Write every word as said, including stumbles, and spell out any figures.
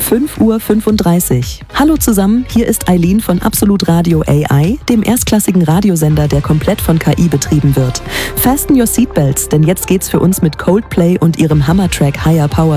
fünf Uhr fünfunddreißig. Hallo zusammen, hier ist Eileen von Absolut Radio A I, dem erstklassigen Radiosender, der komplett von K I betrieben wird. Fasten your seatbelts, denn jetzt geht's für uns mit Coldplay und ihrem Hammertrack Higher Power